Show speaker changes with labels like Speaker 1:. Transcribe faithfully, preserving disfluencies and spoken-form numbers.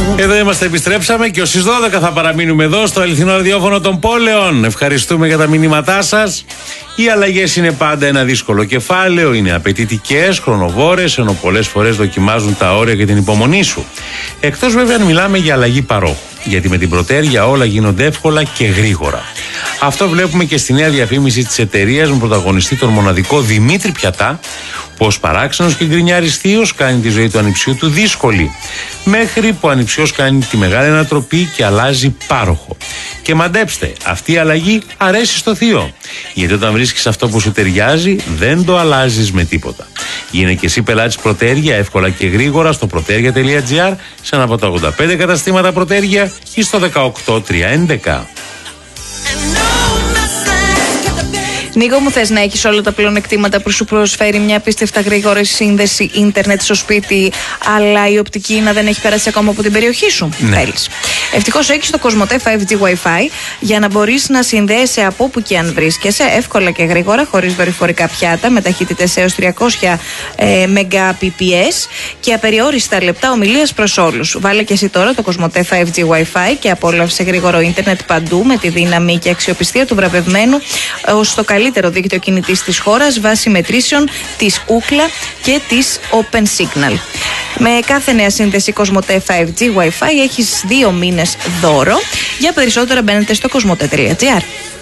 Speaker 1: Εδώ είμαστε, επιστρέψαμε και ως τις δώδεκα θα παραμείνουμε εδώ στο αληθινό ραδιόφωνο των πόλεων. Ευχαριστούμε για τα μηνύματά σας. Οι αλλαγές είναι πάντα ένα δύσκολο κεφάλαιο, είναι απαιτητικές, χρονοβόρες, ενώ πολλές φορές δοκιμάζουν τα όρια και την υπομονή σου. Εκτός βέβαια αν μιλάμε για αλλαγή παρόχου. Γιατί με την Πρωτέρια όλα γίνονται εύκολα και γρήγορα. Αυτό βλέπουμε και στη νέα διαφήμιση της εταιρείας με πρωταγωνιστή τον μοναδικό Δημήτρη Πιατά, πως παράξενος και γκρινιάρης θείος κάνει τη ζωή του ανιψιού του δύσκολη. Μέχρι που ο ανιψιός κάνει τη μεγάλη ανατροπή και αλλάζει πάροχο. Και μαντέψτε, αυτή η αλλαγή αρέσει στο θείο. Γιατί όταν βρίσκεις αυτό που σου ταιριάζει, δεν το αλλάζεις με τίποτα. Γίνε και εσύ πελάτης Πρωτέρια εύκολα και γρήγορα στο πρωτέρια τελεία τζι άρ, σε ένα από τα ογδόντα πέντε καταστήματα Πρωτέρια ή στο δεκαοκτώ τριακόσια έντεκα.
Speaker 2: Νίκο μου, θες να έχεις όλα τα πλεονεκτήματα που σου προσφέρει μια απίστευτα γρήγορη σύνδεση ίντερνετ στο σπίτι, αλλά η οπτική να δεν έχει περάσει ακόμα από την περιοχή σου?
Speaker 1: Ναι.
Speaker 2: Θέλεις. Ευτυχώς έχεις το Κοσμοτέ φάιβ τζι Wi-Fi για να μπορείς να συνδέεσαι από όπου και αν βρίσκεσαι, εύκολα και γρήγορα, χωρίς δορυφορικά πιάτα, με ταχύτητες έως τριακόσια Mbps και απεριόριστα λεπτά ομιλίας προς όλους. Βάλε και εσύ τώρα το Κοσμοτέ φάιβ τζι Wi-Fi και απόλαυσε γρήγορο ίντερνετ παντού με τη δύναμη και αξιοπιστία του βραβευμένου ως το καλύτερο δίκτυο κινητής της χώρας βάσει μετρήσεων της Ookla και της OpenSignal. Με κάθε νέα σύνδεση Κοσμοτέ φάιβ τζι Wi-Fi έχεις δύο μήνες δώρο. Για περισσότερα μπαίνετε στο κοσμοτέ τελεία τζι άρ.